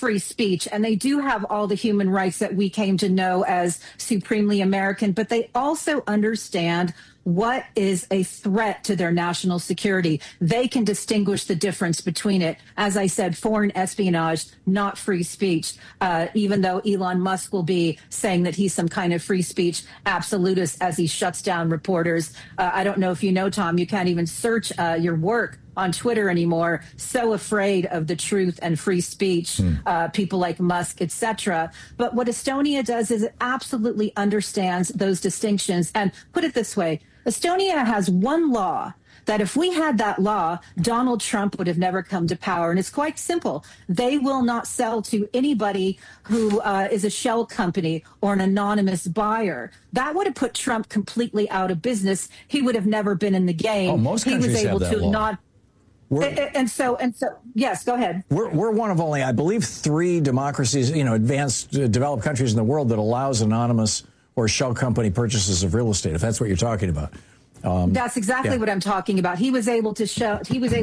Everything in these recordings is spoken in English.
free speech, and they do have all the human rights that we came to know as supremely American, but they also understand what is a threat to their national security. They can distinguish the difference between it. As I said, foreign espionage, not free speech, even though Elon Musk will be saying that he's some kind of free speech absolutist as he shuts down reporters. I don't know if you know, Tom, you can't even search your work on Twitter anymore, so afraid of the truth and free speech, people like Musk, etc. But what Estonia does is it absolutely understands those distinctions. And put it this way, Estonia has one law that if we had that law, Donald Trump would have never come to power. And it's quite simple. They will not sell to anybody who is a shell company or an anonymous buyer. That would have put Trump completely out of business. He would have never been in the game. Oh, most countries have that law. And so, yes, go ahead. We're one of only, I believe, 3 democracies, advanced, developed countries in the world that allows anonymous or shell company purchases of real estate, if that's what you're talking about. That's exactly what I'm talking about. He was able to sell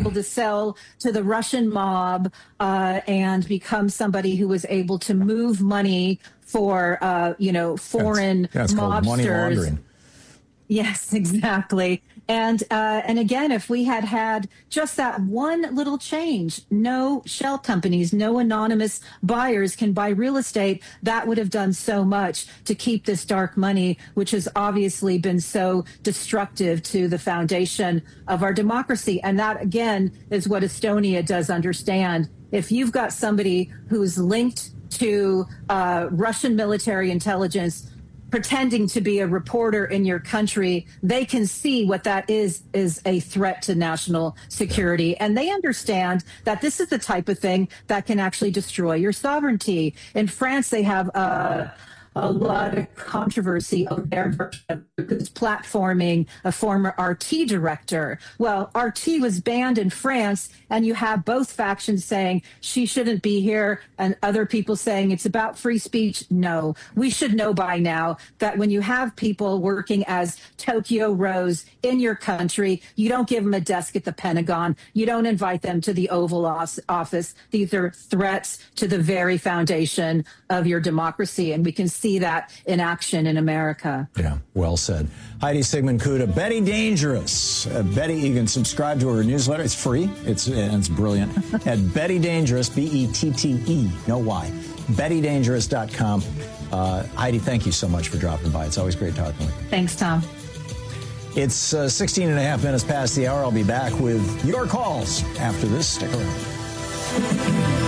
to the Russian mob and become somebody who was able to move money for, foreign that's called money mobsters. laundering. Yes, exactly. And again, if we had just that one little change, no shell companies, no anonymous buyers can buy real estate, that would have done so much to keep this dark money, which has obviously been so destructive to the foundation of our democracy. And that, again, is what Estonia does understand. If you've got somebody who's linked to Russian military intelligence, pretending to be a reporter in your country, they can see what that is a threat to national security. And they understand that this is the type of thing that can actually destroy your sovereignty. In France, they have a lot of controversy over their version because platforming a former RT director. Well, RT was banned in France, and you have both factions saying she shouldn't be here and other people saying it's about free speech. No, we should know by now that when you have people working as Tokyo Rose in your country, you don't give them a desk at the Pentagon. You don't invite them to the Oval Office. These are threats to the very foundation of your democracy, and we can see that in action in America. Yeah, well said. Heidi Sigmund Kuda, Betty Dangerous. Betty, you can subscribe to her newsletter. It's free. It's brilliant. At Betty Dangerous, BETTE, no Y, BettyDangerous.com. Heidi, thank you so much for dropping by. It's always great talking with you. Thanks, Tom. It's 16 and a half minutes past the hour. I'll be back with your calls after this. Stick around.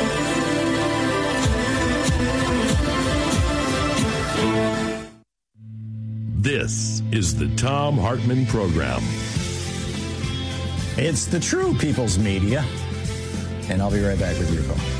This is the Thom Hartmann Program. It's the true people's media, and I'll be right back with your call.